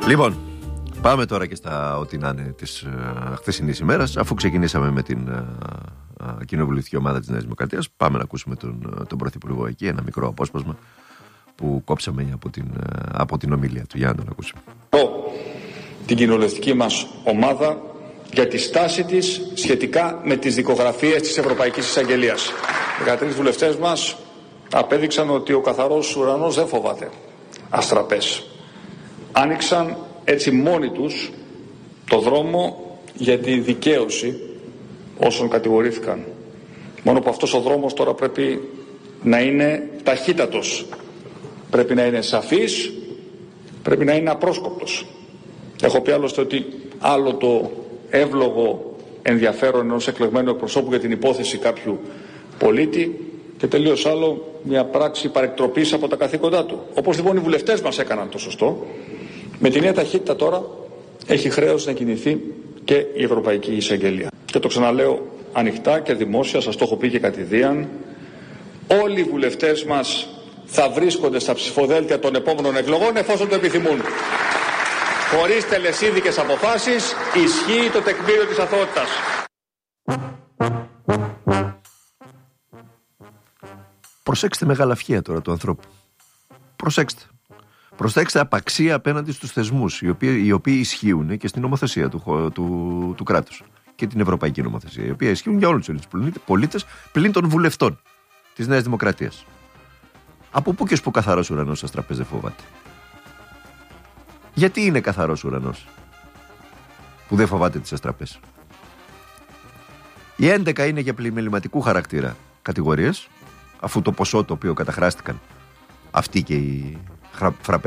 Λοιπόν, πάμε τώρα και στα ό,τι να είναι της χθεσινής ημέρας. Αφού ξεκινήσαμε με την κοινοβουλευτική ομάδα της Νέας Δημοκρατίας, πάμε να ακούσουμε τον Πρωθυπουργό εκεί, ένα μικρό απόσπασμα που κόψαμε από την ομιλία του. Για να τον ακούσουμε. Την κοινοβουλευτική μας ομάδα για τη στάση της σχετικά με τις δικογραφίες της Ευρωπαϊκής Εισαγγελίας. Οι 13 βουλευτές μας απέδειξαν ότι ο καθαρός ουρανός δεν φοβάται αστραπές. Άνοιξαν έτσι μόνοι τους το δρόμο για τη δικαίωση όσων κατηγορήθηκαν. Μόνο που αυτός ο δρόμος τώρα πρέπει να είναι ταχύτατος. Πρέπει να είναι σαφής, πρέπει να είναι απρόσκοπτος. Έχω πει άλλωστε ότι άλλο το εύλογο ενδιαφέρον ενός εκλεγμένου εκπροσώπου για την υπόθεση κάποιου πολίτη και τελείως άλλο μια πράξη παρεκτροπής από τα καθήκοντά του. Όπως λοιπόν οι βουλευτές μας έκαναν το σωστό, με τη νέα ταχύτητα τώρα έχει χρέος να κινηθεί και η Ευρωπαϊκή Εισαγγελία. Και το ξαναλέω ανοιχτά και δημόσια, σας το έχω πει και κατηδίαν, όλοι οι βουλευτές μας θα βρίσκονται στα ψηφοδέλτια των επόμενων εκλογών εφόσον το επιθυμούν. Χωρίς τελεσίδικες αποφάσεις ισχύει το τεκμήριο της αθωότητας. Προσέξτε μεγαλαυχία τώρα του ανθρώπου. Προσέξτε. Προσέξτε απαξία απέναντι στους θεσμούς, οι οποίοι ισχύουν και στην νομοθεσία του κράτους και την ευρωπαϊκή νομοθεσία, οι οποίοι ισχύουν για όλους τους πολίτες πλην των βουλευτών της Νέας Δημοκρατίας. Από πού και ως που καθαρός ουρανός σας τραπέζι δεν φοβάται? Γιατί είναι καθαρός ουρανός που δεν φοβάται τις αστραπές? Οι 11 είναι για πλημεληματικού χαρακτήρα κατηγορίες, αφού το ποσό το οποίο καταχράστηκαν αυτοί και οι φραπέ